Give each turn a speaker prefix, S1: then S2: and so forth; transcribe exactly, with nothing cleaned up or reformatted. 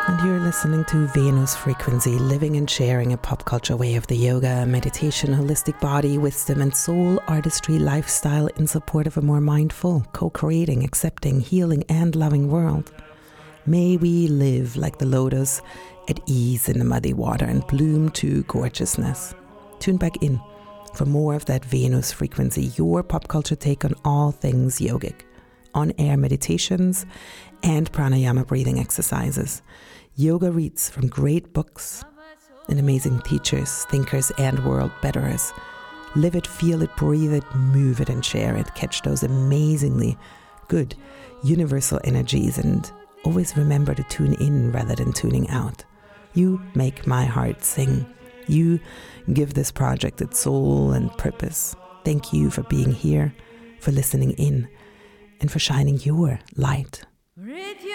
S1: And you're listening to Venus Frequency, living and sharing a pop culture way of the yoga, meditation, holistic body, wisdom and soul artistry lifestyle in support of a more mindful, co-creating, accepting, healing and loving world. May we live like the lotus, at ease in the muddy water and bloom to gorgeousness. Tune back in for more of that Venus Frequency, your pop culture take on all things yogic, on-air meditations and pranayama breathing exercises, yoga reads from great books and amazing teachers, thinkers and world betterers. Live it, feel it, breathe it, move it and share it. Catch those amazingly good universal energies and always remember to tune in rather than tuning out. You make my heart sing. You give this project its soul and purpose. Thank you for being here, for listening in, and for shining your light.